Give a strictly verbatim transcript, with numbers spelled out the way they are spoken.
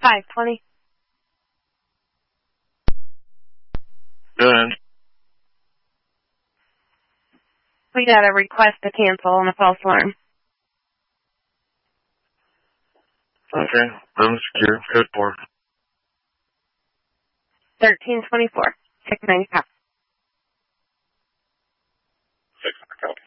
five twenty. Go ahead. We got a request to cancel on a false alarm. Okay. Room secure. Code four. thirteen twenty-four. six ninety-five. Six. Copy.